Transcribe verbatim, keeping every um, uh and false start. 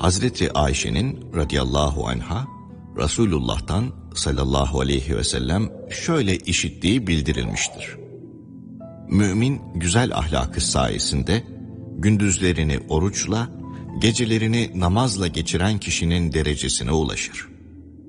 Hazreti Ayşe'nin radıyallahu anha Resulullah'tan sallallahu aleyhi ve sellem şöyle işittiği bildirilmiştir. Mümin güzel ahlakı sayesinde gündüzlerini oruçla, gecelerini namazla geçiren kişinin derecesine ulaşır.